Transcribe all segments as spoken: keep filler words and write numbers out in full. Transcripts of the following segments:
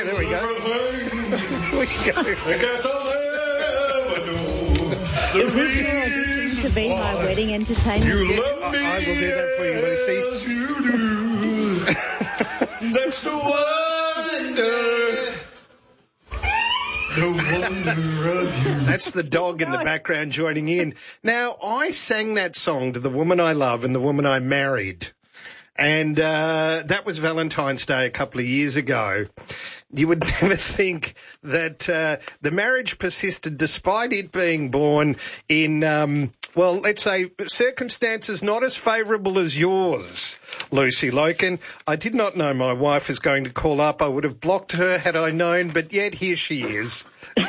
Yeah, there we go. we go. I guess I'll never know the reason to be my wedding entertainment. You love me I, I will do that for you, Lucy. as you do. That's the wonder. The wonder of you. That's the dog in the background joining in. Now, I sang that song to the woman I love and the woman I married. And uh, that was Valentine's Day a couple of years ago. You would never think that uh, the marriage persisted despite it being born in, um, well, let's say, circumstances not as favourable as yours, Lucy Loken. I did not know my wife was going to call up. I would have blocked her had I known, but yet here she is.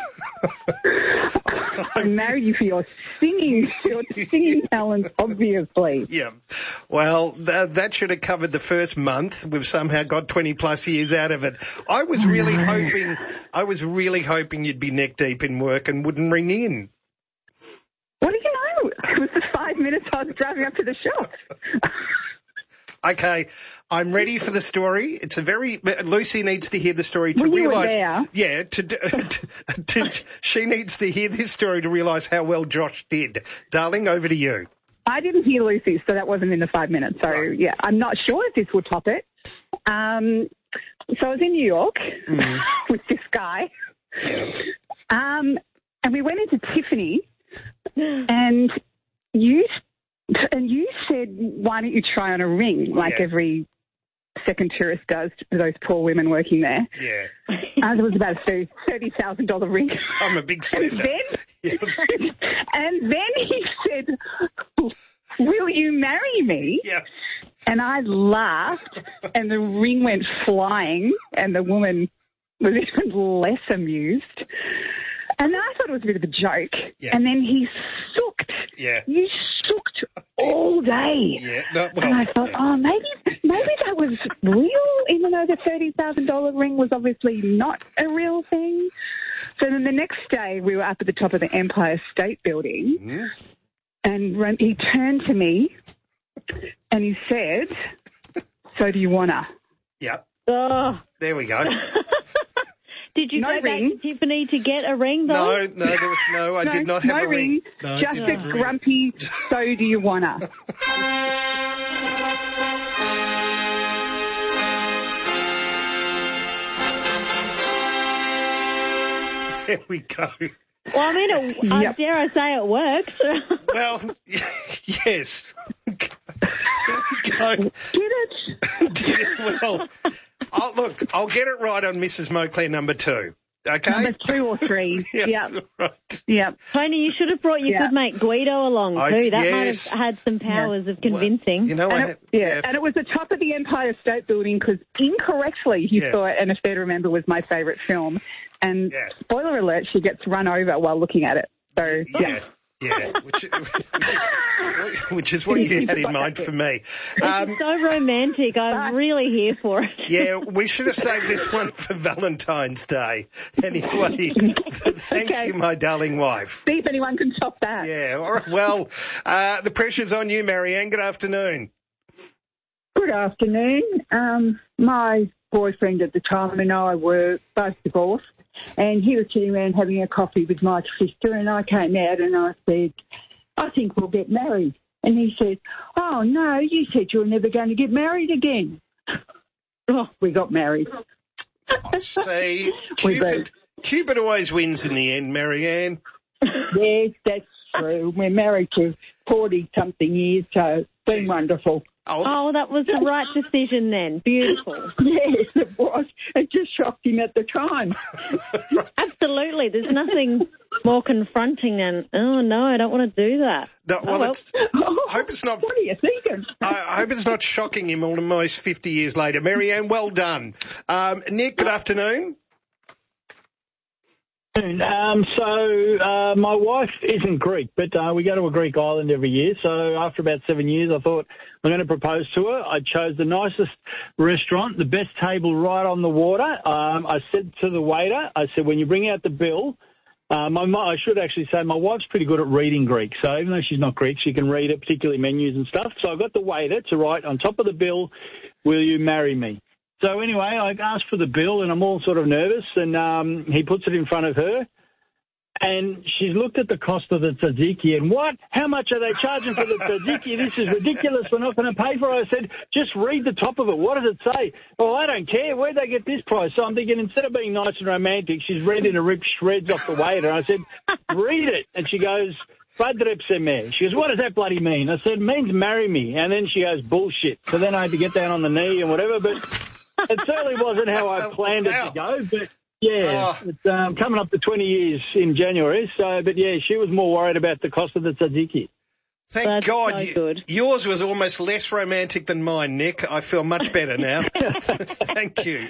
I married you for your singing, your singing talents, obviously. Yeah. Well, th- that should have covered the first month. We've somehow got twenty plus years out of it. I was really hoping, I was really hoping you'd be neck deep in work and wouldn't ring in. What do you know? It was the five minutes I was driving up to the shop. Okay, I'm ready for the story. It's a very Lucy needs to hear the story to well, you realise. were there. Yeah, to, to, to she needs to hear this story to realise how well Josh did. Darling, over to you. I didn't hear Lucy, so that wasn't in the five minutes. So right. yeah, I'm not sure if this will top it. Um, so I was in New York mm. with this guy, yeah. um, and we went into Tiffany, and you. And you said, why don't you try on a ring like yeah. every second tourist does to those poor women working there? Yeah. And it was about a thirty thousand dollars ring. I'm a big spender. And then, yeah. and then he said, will you marry me? Yeah. And I laughed and the ring went flying and the woman was even less amused. And I thought it was a bit of a joke. Yeah. And then he sooked. Yeah. You sooked all day. Yeah. No, well, and I thought, yeah. oh, maybe maybe that was real, even though the thirty thousand dollars ring was obviously not a real thing. So then the next day we were up at the top of the Empire State Building, mm-hmm. and he turned to me and he said, so do you want to? Yeah. Oh. There we go. Did you no go ring. back to Tiffany to get a ring, though? No, no, there was no, I no, did not have no a ring. ring. No, just a ring. grumpy, so do you wanna? There we go. Well, I mean, it, Yep. uh, dare I say it works. Well, yes. Go. Did it? Did it? Well, I'll, look, I'll get it right on Missus Moclair number two. Okay? Number two or three. Yeah, Yep. right. Yep. Tony, you should have brought your Yeah. good mate Guido along, I- too. That yes. might have had some powers of convincing. You know And what? it, yeah. and it was the top of the Empire State Building because incorrectly he Yeah. thought An Affair to Remember was my favourite film. And Yeah. spoiler alert, she gets run over while looking at it. So, Yeah. Yeah, which, which, is, which is what you had in mind for me. Um, So romantic. I'm really here for it. yeah, we should have saved this one for Valentine's Day. Anyway, thank Okay. you, my darling wife. see if anyone can top that. Yeah, all right. Well, uh, the pressure's on you, Marianne. Good afternoon. Good afternoon. Um, my boyfriend at the time and I were both divorced, and he was sitting around having a coffee with my sister, and I came out and I said, I think we'll get married. And he said, oh, no, you said you were never going to get married again. Oh, we got married. I see. We Cupid, Cupid always wins in the end, Marianne. Yes, that's true. We're married for forty-something years, so it's been Jeez. wonderful. Oh, Oh, that was the right decision then. Beautiful. Yes, it was. It just shocked him at the time. Absolutely. There's nothing more confronting than, oh, no, I don't want to do that. no, well, Oh, well. it's, I hope it's not. What are you thinking? I, I hope it's not shocking him almost fifty years later. Marianne, well done. Um, Nick, good afternoon. Um, so uh, my wife isn't Greek, but uh, we go to a Greek island every year. So after about seven years, I thought I'm going to propose to her. I chose the nicest restaurant, the best table right on the water. Um, I said to the waiter, I said, when you bring out the bill, uh, my, I should actually say my wife's pretty good at reading Greek. So even though she's not Greek, she can read it, particularly menus and stuff. So I got the waiter to write on top of the bill, will you marry me? So anyway, I asked for the bill, and I'm all sort of nervous, and um, he puts it in front of her. And she's looked at the cost of the tzatziki and what? How much are they charging for the tzatziki? This is ridiculous. We're not going to pay for it. I said, just read the top of it. What does it say? Oh, I don't care. Where'd they get this price? So I'm thinking, instead of being nice and romantic, she's ready to rip shreds off the waiter. I said, read it. And she goes, Padrep Semeh. She goes, what does that bloody mean? I said, it means marry me. And then she goes, bullshit. So then I had to get down on the knee and whatever. But it certainly wasn't how I planned it to go. But yeah, oh. it's um, coming up to twenty years in January. So, but yeah, she was more worried about the cost of the tzatziki. Thank That's God. So you, good. Yours was almost less romantic than mine, Nick. I feel much better now. Thank you.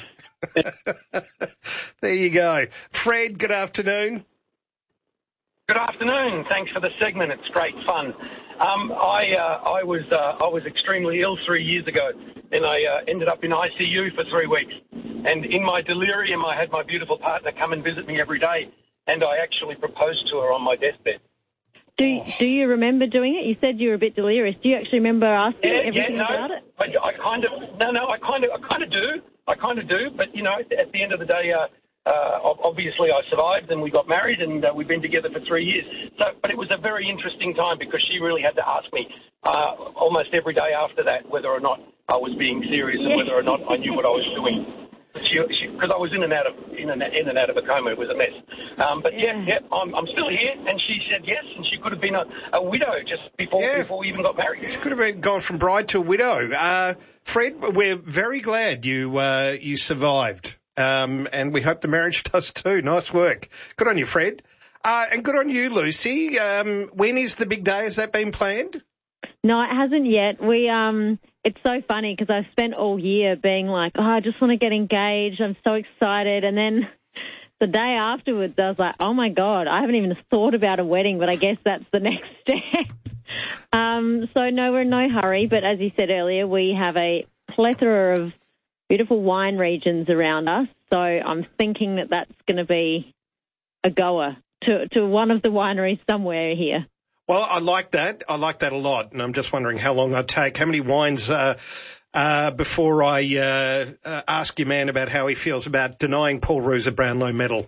There you go. Fred, good afternoon. Good afternoon. Thanks for the segment. It's great fun. Um, I uh, I was uh, I was extremely ill three years ago, and I uh, ended up in I C U for three weeks. And in my delirium, I had my beautiful partner come and visit me every day, and I actually proposed to her on my deathbed. Do Do you remember doing it? You said you were a bit delirious. Do you actually remember asking Yeah, everything yeah, no, about it? I, I kind of no, no, I kind of I kind of do. I kind of do. But you know, at, at the end of the day. Uh, Uh, obviously, I survived and we got married and uh, we've been together for three years. So, but it was a very interesting time because she really had to ask me uh, almost every day after that whether or not I was being serious and whether or not I knew what I was doing. Because I was in and out of in and, in and out of a coma, it was a mess. Um, but yeah, yeah, I'm, I'm still here, and she said yes, and she could have been a, a widow just before Yeah. before we even got married. She could have been gone from bride to widow. Uh, Fred, we're very glad you uh, you survived. Um, and we hope the marriage does too. Nice work. Good on you, Fred. Uh, and good on you, Lucy. Um, when is the big day? Has that been planned? No, it hasn't yet. We um, it's so funny because I've spent all year being like, oh, I just want to get engaged. I'm so excited, and then the day afterwards, I was like, oh my God, I haven't even thought about a wedding, but I guess that's the next step. um, so no, we're in no hurry. But as you said earlier, we have a plethora of beautiful wine regions around us, so I'm thinking that that's going to be a goer to, to one of the wineries somewhere here. Well, I like that. I like that a lot, and I'm just wondering how long I'd take. How many wines uh, uh, before I uh, uh, ask your man about how he feels about denying Paul Roos a Brownlow medal?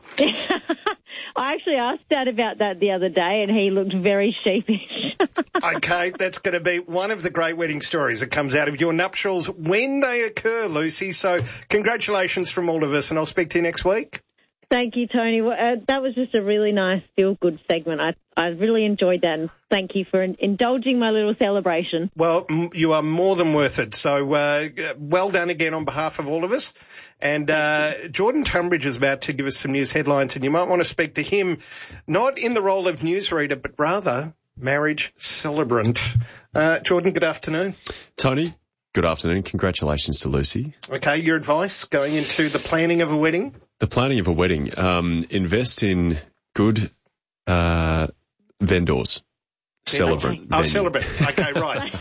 I actually asked Dad about that the other day, and he looked very sheepish. Okay, that's going to be one of the great wedding stories that comes out of your nuptials when they occur, Lucy. So congratulations from all of us, and I'll speak to you next week. Thank you, Tony. Well, uh, that was just a really nice, feel-good segment. I I really enjoyed that, and thank you for in- indulging my little celebration. Well, m- you are more than worth it. So uh, well done again on behalf of all of us. And uh, Jordan Tunbridge is about to give us some news headlines, and you might want to speak to him, not in the role of newsreader, but rather marriage celebrant. Uh, Jordan, good afternoon. Tony, good afternoon. Congratulations to Lucy. Okay, your advice going into the planning of a wedding? The planning of a wedding, um, invest in good uh, vendors. Celebrant. Oh, venue. celebrant. Okay, right.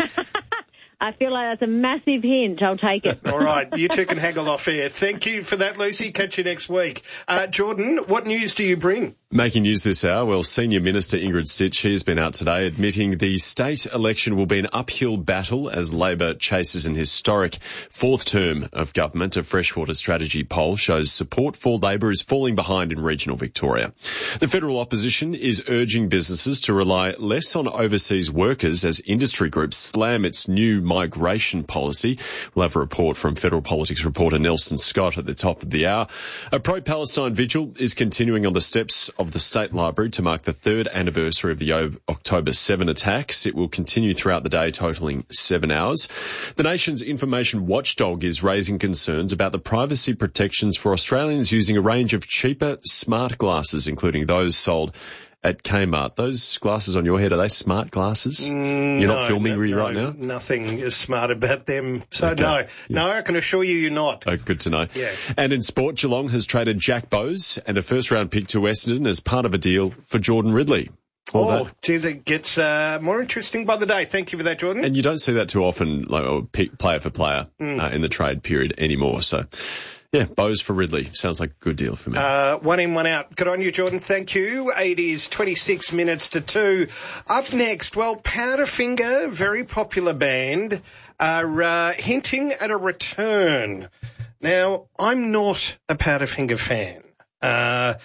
I feel like that's a massive hint. I'll take it. All right, you two can haggle off air. Thank you for that, Lucy. Catch you next week. Uh, Jordan, what news do you bring? Making news this hour, well, Senior Minister Ingrid Stitch, she has been out today admitting the state election will be an uphill battle as Labor chases an historic fourth term of government. A Freshwater Strategy poll shows support for Labor is falling behind in regional Victoria. The federal opposition is urging businesses to rely less on overseas workers as industry groups slam its new migration policy. We'll have a report from federal politics reporter Nelson Scott at the top of the hour. A pro-Palestine vigil is continuing on the steps of the State Library to mark the third anniversary of the October seventh attacks. It will continue throughout the day, totalling seven hours. The nation's information watchdog is raising concerns about the privacy protections for Australians using a range of cheaper smart glasses, including those sold at Kmart. Those glasses on your head, are they smart glasses? Mm, you're no, not filming no, me no, right now? Nothing is smart about them. So Okay. no, Yeah. no, I can assure you you're not. Oh, good to know. Yeah. And in sport, Geelong has traded Jack Bowes and a first-round pick to Essendon as part of a deal for Jordan Ridley. All Oh, that. geez, it gets uh, more interesting by the day. Thank you for that, Jordan. And you don't see that too often, like or pick player for player Mm. uh, in the trade period anymore. So, yeah, Bowes for Ridley sounds like a good deal for me. Uh, one in, one out. Good on you, Jordan. Thank you. It is twenty-six minutes to two. Up next, well, Powderfinger, very popular band, are uh, hinting at a return. Now, I'm not a Powderfinger fan. Uh,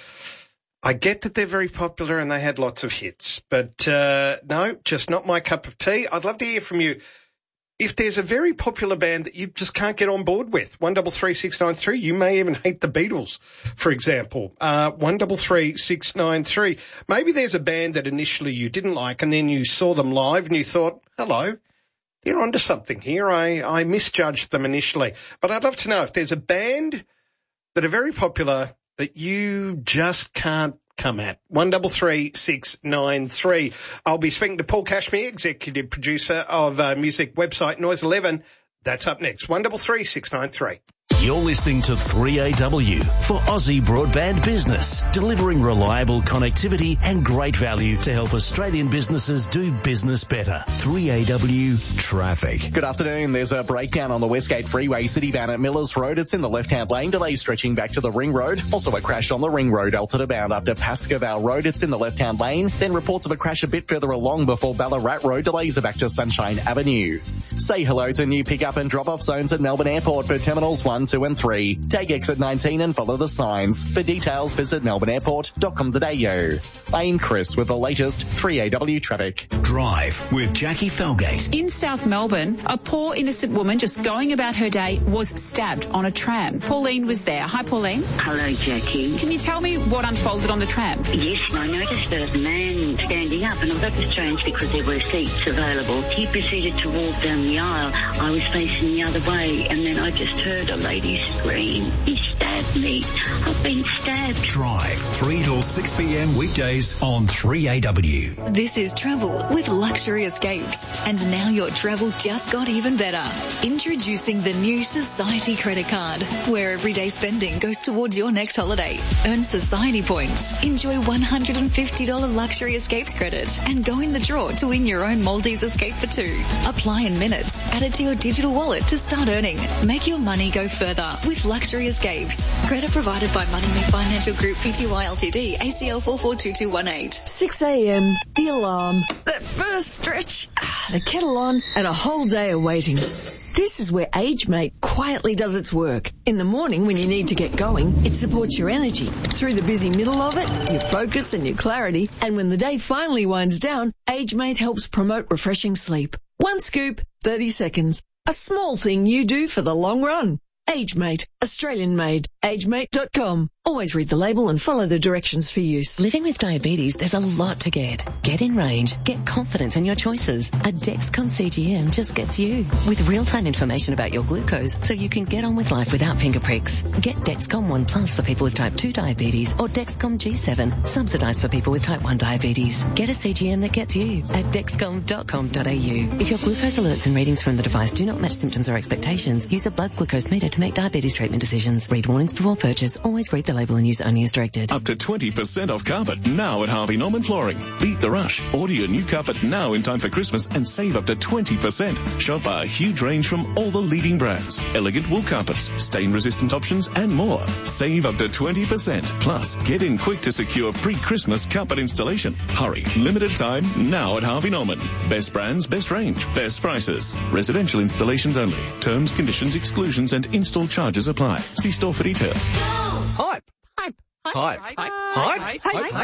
I get that they're very popular and they had lots of hits, but uh, no, just not my cup of tea. I'd love to hear from you. If there's a very popular band that you just can't get on board with, one double three six nine three. You may even hate the Beatles, for example. Uh, one double three six nine three. Maybe there's a band that initially you didn't like, and then you saw them live and you thought, "Hello, you're onto something here." I I misjudged them initially, but I'd love to know if there's a band that are very popular that you just can't come at. one double three six nine three. I'll be speaking to Paul Cashmere, executive producer of uh, music website Noise eleven. That's up next. one double three six nine three. You're listening to three A W for Aussie Broadband Business, delivering reliable connectivity and great value to help Australian businesses do business better. three A W Traffic. Good afternoon. There's a breakdown on the Westgate Freeway Citybound at Millers Road. It's in the left-hand lane. Delays stretching back to the Ring Road. Also a crash on the Ring Road, Alton bound up to Pascoe Road. It's in the left-hand lane. Then reports of a crash a bit further along before Ballarat Road. Delays are back to Sunshine Avenue. Say hello to new pick-up and drop-off zones at Melbourne Airport for Terminals one, two and three. Take exit nineteen and follow the signs. For details, visit melbourne airport dot com dot a u. I'm Chris with the latest three A W traffic. Drive with Jackie Felgate. In South Melbourne, a poor innocent woman just going about her day was stabbed on a tram. Pauline was there. Hi, Pauline. Hello, Jackie. Can you tell me what unfolded on the tram? Yes, I noticed a man standing up, and that was strange because there were seats available. He proceeded to walk down the aisle. I was facing the other way, and then I just heard a lady scream. He stabbed me. I've been stabbed. Drive, three till six p.m. weekdays on three A W. This is travel with Luxury Escapes. And now your travel just got even better. Introducing the new Society Credit Card, where everyday spending goes towards your next holiday. Earn Society points. Enjoy one hundred fifty dollars Luxury Escapes credit and go in the draw to win your own Maldives escape for two. Apply in minutes. Add it to your digital wallet to start earning. Make your money go further with Luxury Escapes. Credit provided by Moneyme Financial Group Pty Ltd, A C L four four two two one eight. six a.m, the alarm, that first stretch, the kettle on, and a whole day of waiting. This is where AgeMate quietly does its work. In the morning when you need to get going, it supports your energy. Through the busy middle of it, your focus and your clarity. And when the day finally winds down, AgeMate helps promote refreshing sleep. One scoop, thirty seconds. A small thing you do for the long run. AgeMate, Australian made. agemate dot com. Always read the label and follow the directions for use. Living with diabetes, there's a lot to get. Get in range. Get confidence in your choices. A Dexcom C G M just gets you. With real-time information about your glucose so you can get on with life without finger pricks. Get Dexcom one Plus for people with type two diabetes or Dexcom G seven, subsidised for people with type one diabetes. Get a C G M that gets you at dexcom dot com dot a u. If your glucose alerts and readings from the device do not match symptoms or expectations, use a blood glucose meter to make diabetes treatment decisions. Read warnings before purchase. Always read the label and use only as directed. Up to twenty percent off carpet now at Harvey Norman Flooring. Beat the rush. Order your new carpet now in time for Christmas and save up to twenty percent. Shop our huge range from all the leading brands. Elegant wool carpets, stain-resistant options and more. Save up to twenty percent. Plus, get in quick to secure pre-Christmas carpet installation. Hurry. Limited time now at Harvey Norman. Best brands, best range, best prices. Residential installations only. Terms, conditions, exclusions and install charges apply. See store for details. Hype. Hype. Hype. Hype. Hype.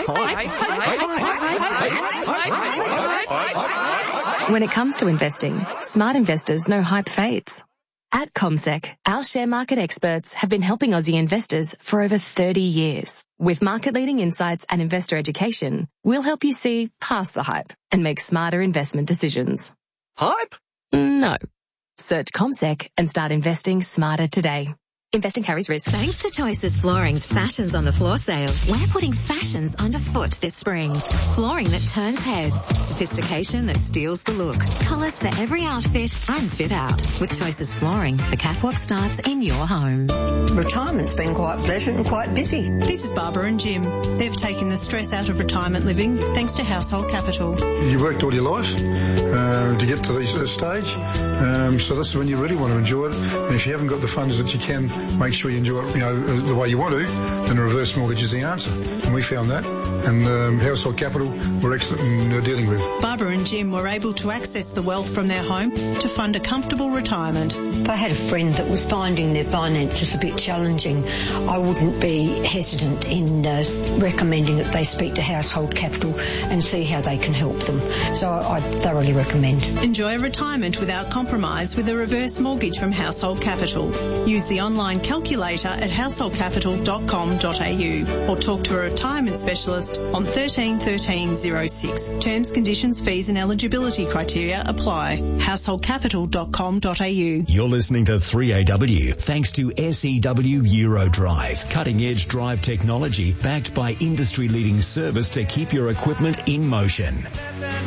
Hype. When it comes to investing, smart investors know hype fades. At CommSec, our share market experts have been helping Aussie investors for over thirty years. With market-leading insights and investor education, we'll help you see past the hype and make smarter investment decisions. Hype? No. Search CommSec and start investing smarter today. Investing carries risk. Thanks to Choices Flooring's Fashions on the Floor sale, we're putting fashions underfoot this spring. Flooring that turns heads, sophistication that steals the look, colours for every outfit and fit out. With Choices Flooring, the catwalk starts in your home. Retirement's been quite pleasant and quite busy. This is Barbara and Jim. They've taken the stress out of retirement living thanks to Household Capital. You worked all your life uh, to get to this stage, um, so this is when you really want to enjoy it. And if you haven't got the funds that you can make sure you enjoy it, you know, the way you want to, then a reverse mortgage is the answer. And we found that. And um, Household Capital were excellent in uh, dealing with. Barbara and Jim were able to access the wealth from their home to fund a comfortable retirement. If I had a friend that was finding their finances a bit challenging, I wouldn't be hesitant in uh, recommending that they speak to Household Capital and see how they can help them. So I, I thoroughly recommend. Enjoy retirement without compromise with a reverse mortgage from Household Capital. Use the online calculator at household capital dot com dot a u or talk to a retirement specialist on thirteen thirteen oh six. Terms, conditions, fees and eligibility criteria apply. household capital dot com dot a u. You're listening to three A W thanks to S E W Eurodrive. Cutting-edge drive technology backed by industry-leading service to keep your equipment in motion.